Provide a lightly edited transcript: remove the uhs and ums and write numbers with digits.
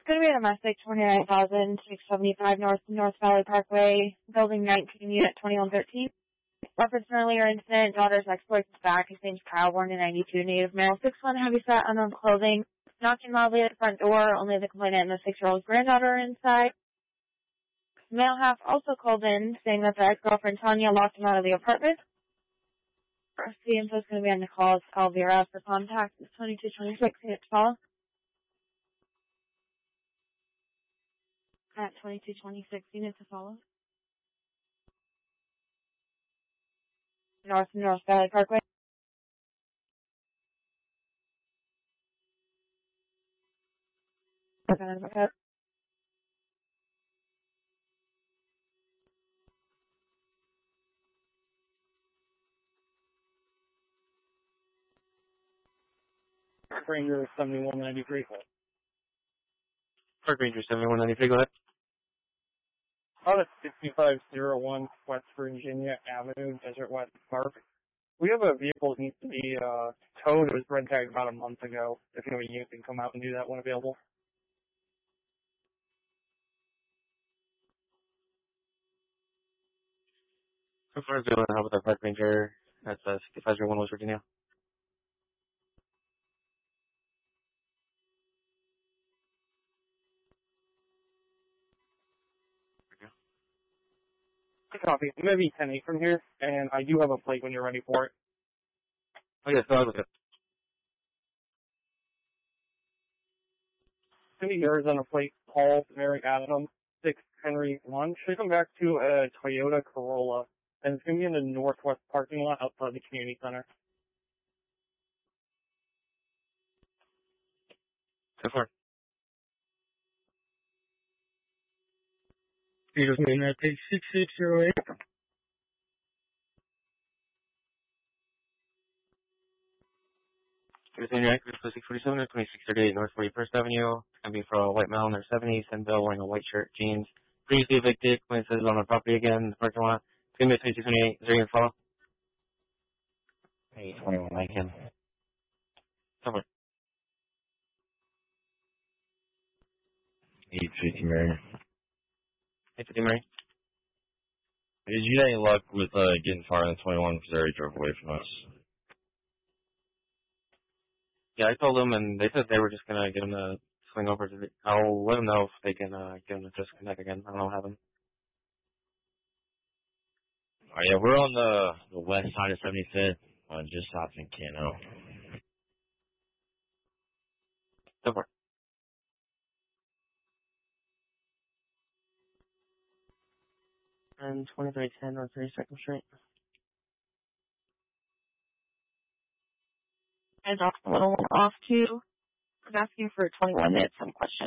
going to be a domestic 29,675 North Valley Parkway, building 19, unit 2113. Reference an earlier incident, daughter's ex-boyfriend's back. His name's Kyle, born in 92, native male, 6'1", heavy-set, unknown clothing. Knocking loudly at the front door. Only the complainant and the 6-year-old granddaughter are inside. Male half also called in, saying that the ex-girlfriend Tanya locked him out of the apartment. The info is going to be on the call. It's Elvira. For contact, it's 2226, unit 12. At 2226, unit to follow. North Valley Parkway. Okay. Park Ranger 7193. Park Ranger 7193, go ahead. Out of 6501 West Virginia Avenue, Desert West Park. We have a vehicle that needs to be towed. It was red tagged about a month ago. If you know, you can come out and do that when available. So far as doing help with our Park Ranger, that's 6501 West Virginia. Copy. I'm going to be 10-8 from here, and I do have a plate when you're ready for it. Oh, yes, go ahead with it. City Arizona plate, Paul Mary Adam, 6 Henry 1. Should come back to a Toyota Corolla, and it's going to be in the northwest parking lot outside the community center. So far. You just mean that page 6608. Everything right, for 647 or 2638 North 41st Avenue. It's going to be for a white male in their 70s, and Bill wearing a white shirt, jeans. Previously evicted, when it says on the property again, the parking lot. It's going to be 2628. Is there any follow? 821 Lincoln. Somewhere. 850 Mary. 850 Mary. Did you have any luck with getting far in the 21 because they already drove away from us? Yeah, I told them, and they said they were just going to get him to swing over to the... I'll let them know if they can get him to disconnect again. I don't know how them. Yeah, we're on the west side of 75th, just south in Cano. So far. And 2310 on 32nd Street. And off a little one off too. I'm asking for 21 minutes, some question.